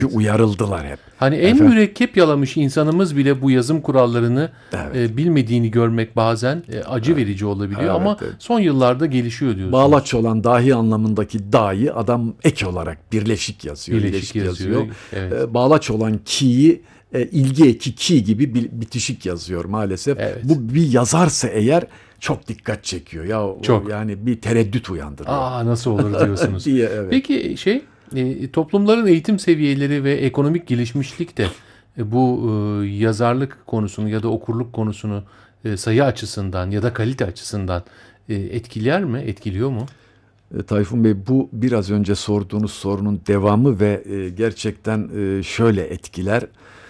uyarıldılar hep. Hani en mürekkep yalamış insanımız bile bu yazım kurallarını bilmediğini görmek bazen acı verici olabiliyor ama son yıllarda gelişiyor diyorsunuz. Bağlaç olan dahi anlamındaki dahi adam ek olarak birleşik yazıyor. Birleşik yazıyor. Evet. Bağlaç olan ki'yi ilgi eki ki gibi bitişik yazıyor maalesef. Evet. Bu bir yazarsa eğer çok dikkat çekiyor. Ya çok. Yani bir tereddüt uyandırıyor. Nasıl olur diyorsunuz. diye, evet. Peki toplumların eğitim seviyeleri ve ekonomik gelişmişlik de bu yazarlık konusunu ya da okurluk konusunu sayı açısından ya da kalite açısından etkiler mi? Etkiliyor mu? Tayfun Bey, bu biraz önce sorduğunuz sorunun devamı ve gerçekten şöyle etkiler.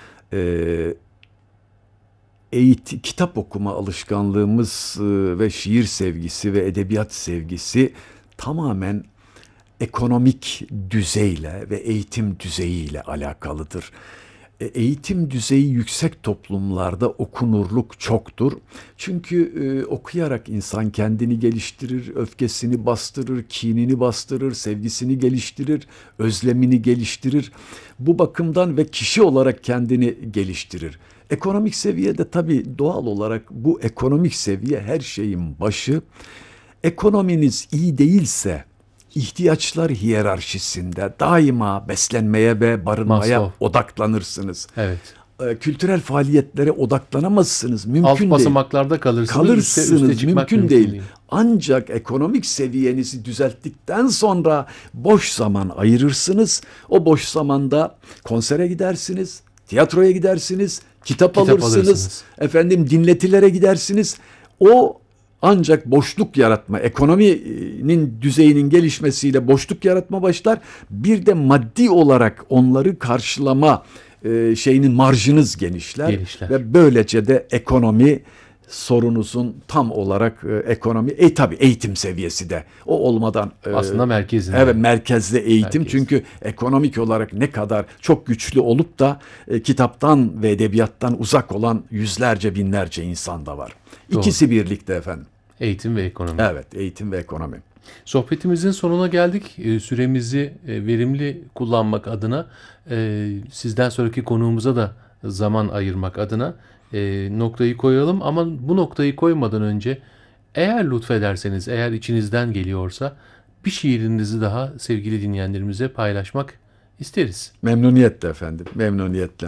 Kitap okuma alışkanlığımız ve şiir sevgisi ve edebiyat sevgisi tamamen ekonomik düzeyle ve eğitim düzeyiyle alakalıdır. Eğitim düzeyi yüksek toplumlarda okunurluk çoktur. Çünkü okuyarak insan kendini geliştirir, öfkesini bastırır, kinini bastırır, sevgisini geliştirir, özlemini geliştirir. Bu bakımdan ve kişi olarak kendini geliştirir. Ekonomik seviyede tabii doğal olarak bu ekonomik seviye her şeyin başı. Ekonominiz iyi değilse ihtiyaçlar hiyerarşisinde daima beslenmeye ve barınmaya odaklanırsınız. Evet. Kültürel faaliyetlere odaklanamazsınız. Mümkün Alt değil. basamaklarda kalırsınız. Üste mümkün değil. Ancak ekonomik seviyenizi düzelttikten sonra boş zaman ayırırsınız. O boş zamanda konsere gidersiniz, tiyatroya gidersiniz, kitap alırsınız, dinletilere gidersiniz. O ancak boşluk yaratma, ekonominin düzeyinin gelişmesiyle boşluk yaratma başlar. Bir de maddi olarak onları karşılama marjınız genişler. Ve böylece de ekonomi sorunuzun tam olarak ekonomi, tabii eğitim seviyesi de o olmadan aslında merkezinde. Evet, merkezde eğitim. Çünkü ekonomik olarak ne kadar çok güçlü olup da kitaptan ve edebiyattan uzak olan yüzlerce binlerce insan da var. Doğru. İkisi birlikte efendim. Eğitim ve ekonomi. Evet, eğitim ve ekonomi. Sohbetimizin sonuna geldik. Süremizi verimli kullanmak adına, sizden sonraki konuğumuza da zaman ayırmak adına noktayı koyalım. Ama bu noktayı koymadan önce eğer lütfederseniz, eğer içinizden geliyorsa bir şiirinizi daha sevgili dinleyenlerimize paylaşmak isteriz. Memnuniyetle efendim, memnuniyetle.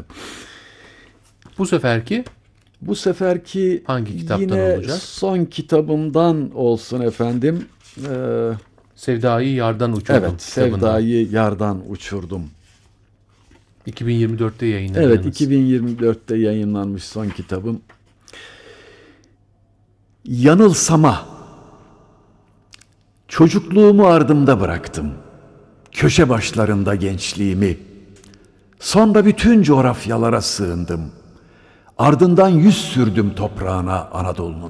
Bu seferki hangi kitaptan yine olacak? Son kitabımdan olsun efendim. Sevda'yı Yardan Uçurdum. Evet, Sevda'yı Yardan Uçurdum. 2024'te yayınlanmış. Evet, 2024'te yayınlanmış son kitabım. Yanılsama. Çocukluğumu ardımda bıraktım. Köşe başlarında gençliğimi. Sonra bütün coğrafyalara sığındım. Ardından yüz sürdüm toprağına Anadolu'nun.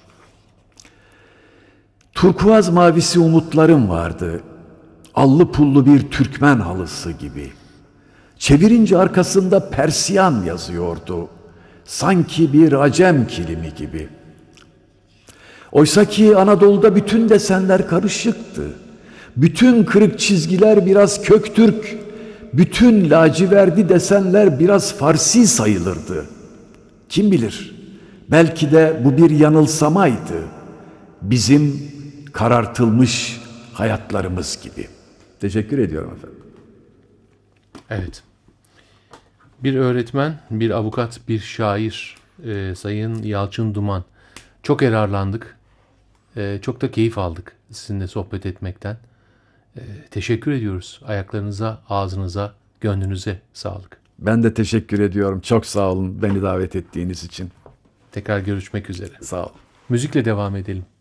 Turkuaz mavisi umutlarım vardı. Allı pullu bir Türkmen halısı gibi. Çevirince arkasında Persiyan yazıyordu. Sanki bir Acem kilimi gibi. Oysaki Anadolu'da bütün desenler karışıktı. Bütün kırık çizgiler biraz Köktürk, bütün laciverdi desenler biraz Farsi sayılırdı. Kim bilir, belki de bu bir yanılsamaydı. Bizim karartılmış hayatlarımız gibi. Teşekkür ediyorum efendim. Evet. Bir öğretmen, bir avukat, bir şair, Sayın Yalçın Duman. Çok yararlandık. Çok da keyif aldık sizinle sohbet etmekten. Teşekkür ediyoruz. Ayaklarınıza, ağzınıza, gönlünüze sağlık. Ben de teşekkür ediyorum. Çok sağ olun beni davet ettiğiniz için. Tekrar görüşmek üzere. Sağ olun. Müzikle devam edelim.